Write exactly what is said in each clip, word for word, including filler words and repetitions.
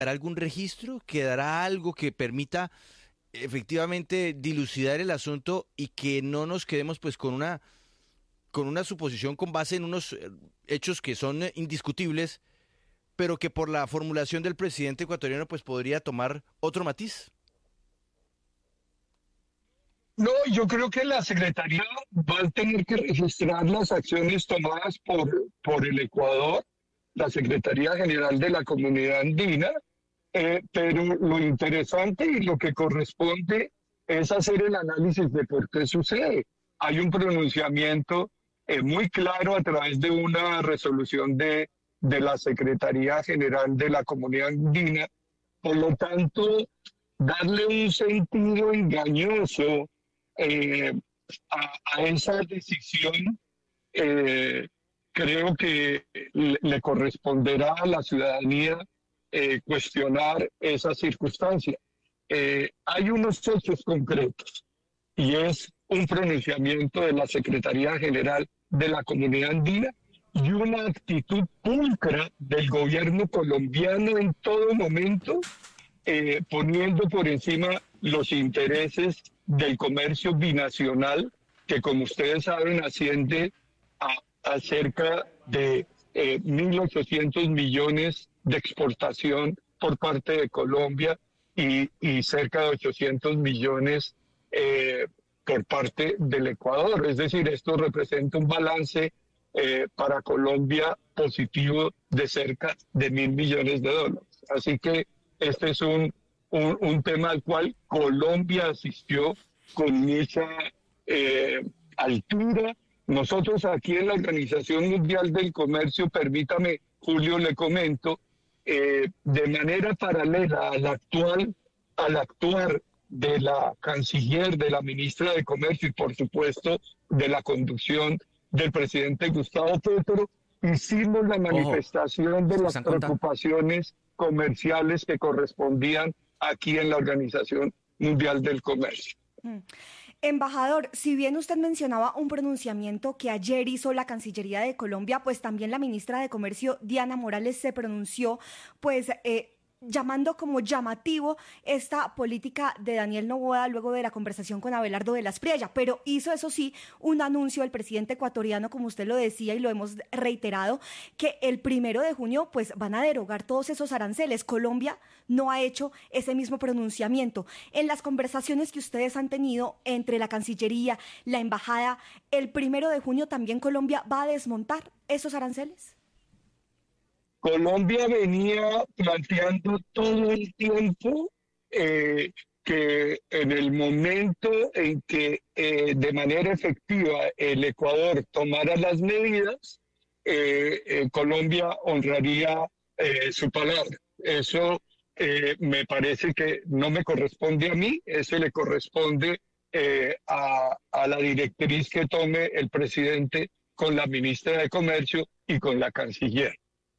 ¿Quedará algún registro? ¿Quedará algo que permita efectivamente dilucidar el asunto y que no nos quedemos pues con una con una suposición con base en unos eh, hechos que son eh, indiscutibles, pero que por la formulación del presidente ecuatoriano pues podría tomar otro matiz? No, yo creo que la Secretaría va a tener que registrar las acciones tomadas por, por el Ecuador, la Secretaría General de la Comunidad Andina, eh, pero lo interesante y lo que corresponde es hacer el análisis de por qué sucede. Hay un pronunciamiento eh, muy claro a través de una resolución de, de la Secretaría General de la Comunidad Andina, por lo tanto, darle un sentido engañoso Eh, a, a esa decisión, eh, creo que le, le corresponderá a la ciudadanía eh, cuestionar esa circunstancia. Eh, hay unos hechos concretos y es un pronunciamiento de la Secretaría General de la Comunidad Andina y una actitud pulcra del gobierno colombiano en todo momento, eh, poniendo por encima los intereses del comercio binacional, que como ustedes saben asciende a, a cerca de eh, mil ochocientos millones de exportación por parte de Colombia y, y cerca de ochocientos millones eh, por parte del Ecuador. Es decir, esto representa un balance eh, para Colombia positivo de cerca de mil millones de dólares. Así que este es un Un, un tema al cual Colombia asistió con mucha eh, altura. Nosotros aquí en la Organización Mundial del Comercio, permítame, Julio, le comento, eh, de manera paralela al actual, al actuar de la canciller, de la ministra de Comercio y, por supuesto, de la conducción del presidente Gustavo Petro, hicimos la manifestación de las preocupaciones comerciales que correspondían aquí en la Organización Mundial del Comercio. Mm. Embajador, si bien usted mencionaba un pronunciamiento que ayer hizo la Cancillería de Colombia, pues también la ministra de Comercio, Diana Morales, se pronunció, pues eh, llamando como llamativo esta política de Daniel Noboa luego de la conversación con Abelardo de la Espriella, pero hizo eso sí un anuncio el presidente ecuatoriano, como usted lo decía y lo hemos reiterado, que el primero de junio pues van a derogar todos esos aranceles. Colombia no ha hecho ese mismo pronunciamiento. En las conversaciones que ustedes han tenido entre la Cancillería, la Embajada, el primero de junio también Colombia va a desmontar esos aranceles. Colombia venía planteando todo el tiempo eh, que en el momento en que eh, de manera efectiva el Ecuador tomara las medidas, eh, eh, Colombia honraría eh, su palabra. Eso eh, me parece que no me corresponde a mí, eso le corresponde eh, a, a la directriz que tome el presidente con la ministra de Comercio y con la canciller.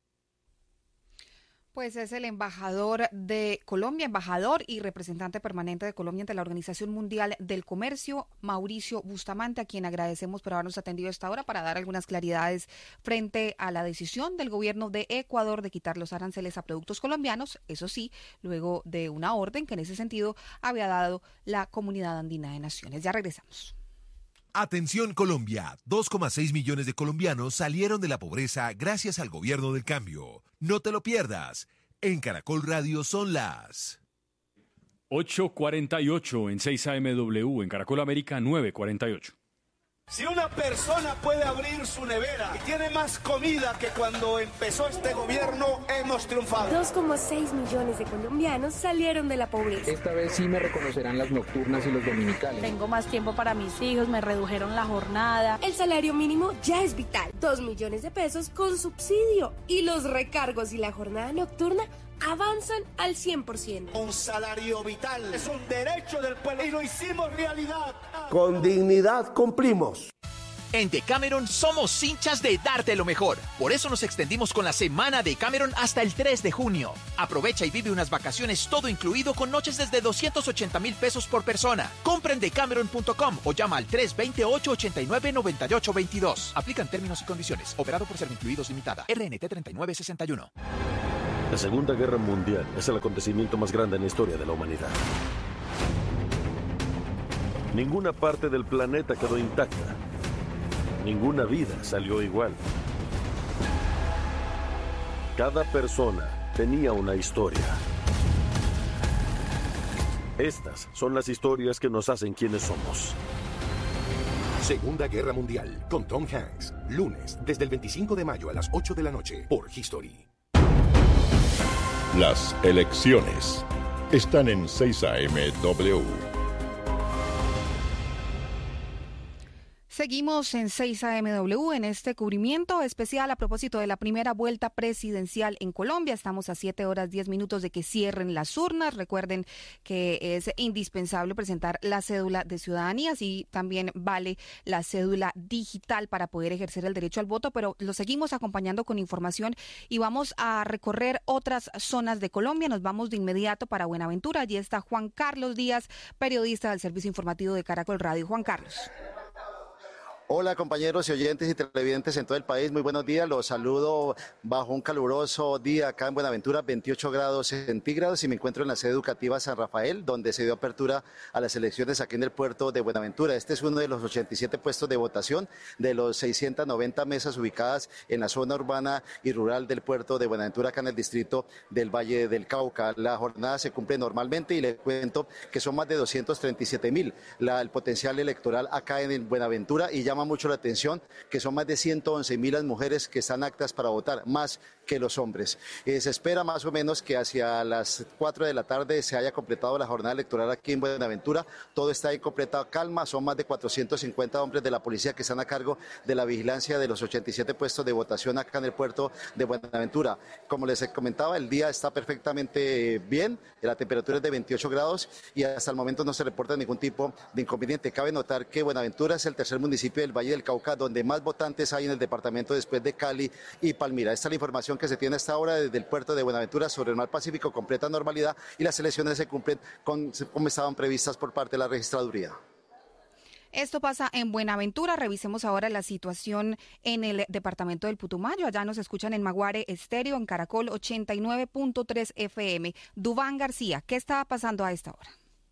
Pues es el embajador de Colombia, embajador y representante permanente de Colombia ante la Organización Mundial del Comercio, Mauricio Bustamante, a quien agradecemos por habernos atendido a esta hora para dar algunas claridades frente a la decisión del gobierno de Ecuador de quitar los aranceles a productos colombianos, eso sí, luego de una orden que en ese sentido había dado la Comunidad Andina de Naciones. Ya regresamos. Atención Colombia, dos coma seis millones de colombianos salieron de la pobreza gracias al gobierno del cambio. No te lo pierdas. En Caracol Radio son las ocho cuarenta y ocho en seis A M W, en Caracol América nueve cuarenta y ocho. Si una persona puede abrir su nevera y tiene más comida que cuando empezó este gobierno, hemos triunfado. dos coma seis millones de colombianos salieron de la pobreza. Esta vez sí me reconocerán las nocturnas y los dominicales. Tengo más tiempo para mis hijos, me redujeron la jornada. El salario mínimo ya es vital. Dos millones de pesos con subsidio. Y los recargos y la jornada nocturna avanzan al cien por ciento. Un salario vital es un derecho del pueblo y lo hicimos realidad. Con dignidad cumplimos. En Decameron somos hinchas de darte lo mejor. Por eso nos extendimos con la semana Decameron hasta el tres de junio. Aprovecha y vive unas vacaciones todo incluido con noches desde doscientos ochenta mil pesos por persona. Compra en decameron punto com o llama al tres dos cero, ocho ocho nueve, nueve ocho dos dos. Aplican términos y condiciones. Operado por Servincluidos Limitada. R N T treinta y nueve sesenta y uno. La Segunda Guerra Mundial es el acontecimiento más grande en la historia de la humanidad. Ninguna parte del planeta quedó intacta. Ninguna vida salió igual. Cada persona tenía una historia. Estas son las historias que nos hacen quienes somos. Segunda Guerra Mundial, con Tom Hanks. Lunes, desde el veinticinco de mayo a las ocho de la noche, por History. Las elecciones están en seis A M W. Seguimos en seis A M W en este cubrimiento especial a propósito de la primera vuelta presidencial en Colombia. Estamos a siete horas diez minutos de que cierren las urnas. Recuerden que es indispensable presentar la cédula de ciudadanía y también vale la cédula digital para poder ejercer el derecho al voto, pero lo seguimos acompañando con información y vamos a recorrer otras zonas de Colombia. Nos vamos de inmediato para Buenaventura. Allí está Juan Carlos Díaz, periodista del Servicio Informativo de Caracol Radio. Juan Carlos. Hola compañeros y oyentes y televidentes en todo el país, muy buenos días, los saludo bajo un caluroso día acá en Buenaventura, veintiocho grados centígrados y me encuentro en la sede educativa San Rafael, donde se dio apertura a las elecciones aquí en el puerto de Buenaventura. Este es uno de los ochenta y siete puestos de votación de los seiscientas noventa mesas ubicadas en la zona urbana y rural del puerto de Buenaventura, acá en el distrito del Valle del Cauca. La jornada se cumple normalmente y le cuento que son más de doscientos treinta y siete mil el potencial electoral acá en Buenaventura y llama mucho la atención que son más de ciento once mil las mujeres que están aptas para votar, más que los hombres. Eh, se espera más o menos que hacia las cuatro de la tarde se haya completado la jornada electoral aquí en Buenaventura. Todo está en completa calma, son más de cuatrocientos cincuenta hombres de la policía que están a cargo de la vigilancia de los ochenta y siete puestos de votación acá en el puerto de Buenaventura. Como les comentaba, el día está perfectamente bien, la temperatura es de veintiocho grados y hasta el momento no se reporta ningún tipo de inconveniente. Cabe notar que Buenaventura es el tercer municipio del Valle del Cauca donde más votantes hay en el departamento después de Cali y Palmira. Esta es la información que se tiene hasta ahora desde el puerto de Buenaventura sobre el mar Pacífico, completa normalidad y las elecciones se cumplen con, como estaban previstas por parte de la registraduría. Esto pasa en Buenaventura. Revisemos ahora la situación en el departamento del Putumayo. Allá nos escuchan en Maguare Estéreo, en Caracol ochenta y nueve punto tres F M. Duván García, ¿qué estaba pasando a esta hora?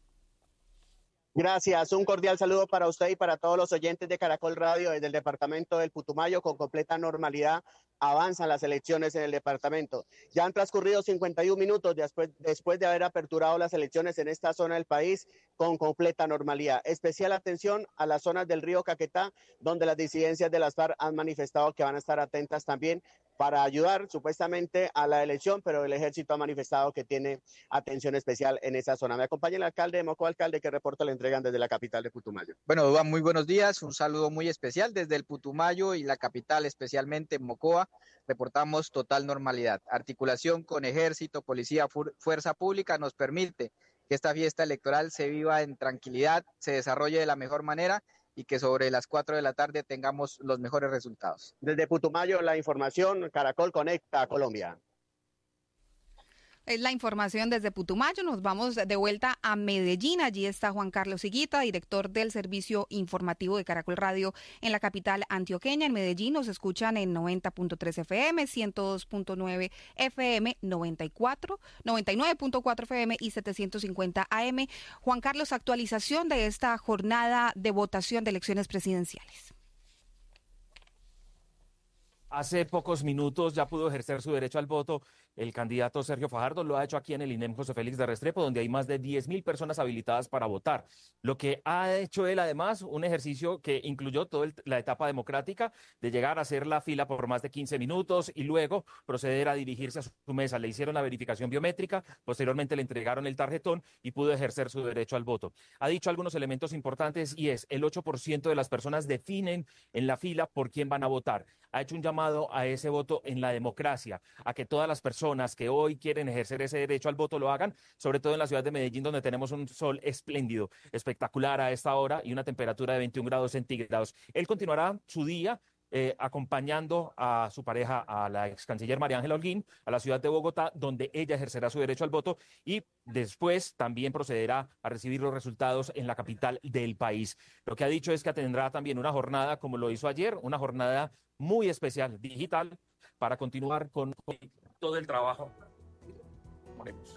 Gracias, un cordial saludo para usted y para todos los oyentes de Caracol Radio desde el departamento del Putumayo. Con completa normalidad avanzan las elecciones en el departamento. Ya han transcurrido cincuenta y un minutos después, después de haber aperturado las elecciones en esta zona del país con completa normalidad. Especial atención a las zonas del río Caquetá, donde las disidencias de las FARC han manifestado que van a estar atentas también para ayudar supuestamente a la elección, pero el ejército ha manifestado que tiene atención especial en esa zona. Me acompaña el alcalde de Mocoa, alcalde, que reporta la entregan desde la capital de Putumayo. Bueno, Duván, muy buenos días, un saludo muy especial desde el Putumayo y la capital, especialmente Mocoa. Reportamos total normalidad. Articulación con ejército, policía, fuerza pública nos permite que esta fiesta electoral se viva en tranquilidad, se desarrolle de la mejor manera y que sobre las cuatro de la tarde tengamos los mejores resultados. Desde Putumayo, la información, Caracol Conecta Colombia. Es la información desde Putumayo. Nos vamos de vuelta a Medellín. Allí está Juan Carlos Higuita, director del Servicio Informativo de Caracol Radio en la capital antioqueña. En Medellín nos escuchan en noventa punto tres F M, ciento dos punto nueve F M, noventa y cuatro, noventa y nueve punto cuatro F M y setecientos cincuenta A M. Juan Carlos, actualización de esta jornada de votación de elecciones presidenciales. Hace pocos minutos ya pudo ejercer su derecho al voto el candidato Sergio Fajardo. Lo ha hecho aquí en el INEM José Félix de Restrepo, donde hay más de diez mil personas habilitadas para votar. Lo que ha hecho él, además, un ejercicio que incluyó toda la etapa democrática de llegar a hacer la fila por más de quince minutos y luego proceder a dirigirse a su mesa. Le hicieron la verificación biométrica, posteriormente le entregaron el tarjetón y pudo ejercer su derecho al voto. Ha dicho algunos elementos importantes y es el ocho por ciento de las personas definen en la fila por quién van a votar. Ha hecho un llamado a ese voto en la democracia, a que todas las personas que hoy quieren ejercer ese derecho al voto lo hagan, sobre todo en la ciudad de Medellín, donde tenemos un sol espléndido, espectacular a esta hora y una temperatura de veintiún grados centígrados. Él continuará su día eh, acompañando a su pareja, a la ex canciller María Ángela Holguín, a la ciudad de Bogotá, donde ella ejercerá su derecho al voto y después también procederá a recibir los resultados en la capital del país. Lo que ha dicho es que tendrá también una jornada, como lo hizo ayer, una jornada muy especial, digital, para continuar con todo el trabajo informaremos.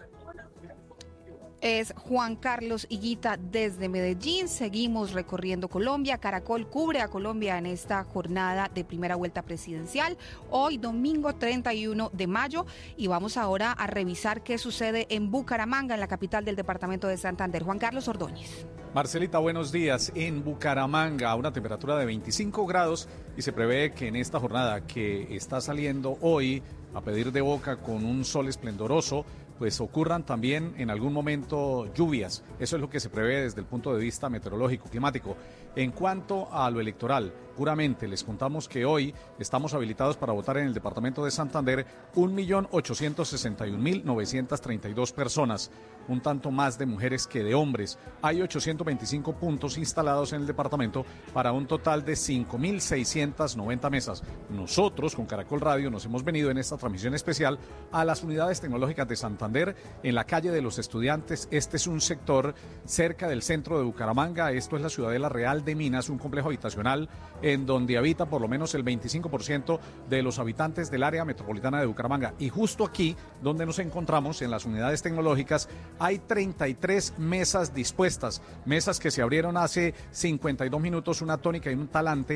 Es Juan Carlos Higuita desde Medellín. Seguimos recorriendo Colombia. Caracol cubre a Colombia en esta jornada de primera vuelta presidencial. Hoy, domingo treinta y uno de mayo. Y vamos ahora a revisar qué sucede en Bucaramanga, en la capital del departamento de Santander. Juan Carlos Ordóñez. Marcelita, buenos días. En Bucaramanga, a una temperatura de veinticinco grados y se prevé que en esta jornada que está saliendo hoy a pedir de boca con un sol esplendoroso, pues ocurran también en algún momento lluvias. Eso es lo que se prevé desde el punto de vista meteorológico, climático. En cuanto a lo electoral, puramente les contamos que hoy estamos habilitados para votar en el departamento de Santander un millón ochocientos sesenta y un mil novecientos treinta y dos personas, un tanto más de mujeres que de hombres. Hay ochocientos veinticinco puntos instalados en el departamento para un total de cinco mil seiscientas noventa mesas. Nosotros, con Caracol Radio, nos hemos venido en esta transmisión especial a las unidades tecnológicas de Santander, en la calle de los Estudiantes. Este es un sector cerca del centro de Bucaramanga. Esto es la Ciudadela Real de Minas, un complejo habitacional en donde habita por lo menos el veinticinco por ciento de los habitantes del área metropolitana de Bucaramanga. Y justo aquí, donde nos encontramos, en las unidades tecnológicas, hay treinta y tres mesas dispuestas, mesas que se abrieron hace cincuenta y dos minutos, una tónica y un talante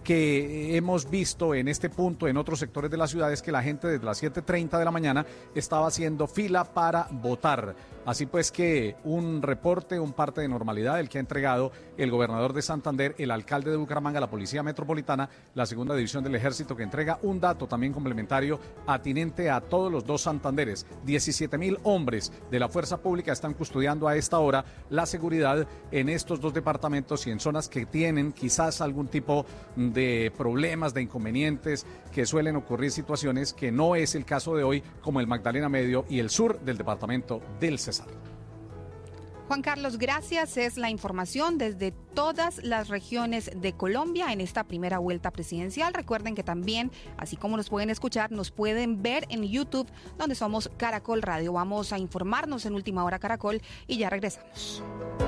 que hemos visto en este punto en otros sectores de la ciudad es que la gente desde las siete y treinta de la mañana estaba haciendo fila para votar. Así pues que un reporte, un parte de normalidad el que ha entregado el gobernador de Santander, el alcalde de Bucaramanga, la Policía Metropolitana, la Segunda División del Ejército, que entrega un dato también complementario atinente a todos los dos Santanderes. diecisiete mil hombres de la Fuerza Pública están custodiando a esta hora la seguridad en estos dos departamentos y en zonas que tienen quizás algún tipo de problemas, de inconvenientes, que suelen ocurrir situaciones que no es el caso de hoy, como el Magdalena Medio y el sur del departamento del Cesar. Juan Carlos, gracias. Es la información desde todas las regiones de Colombia en esta primera vuelta presidencial. Recuerden que también, así como nos pueden escuchar, nos pueden ver en YouTube, donde somos Caracol Radio. Vamos a informarnos en Última Hora Caracol y ya regresamos.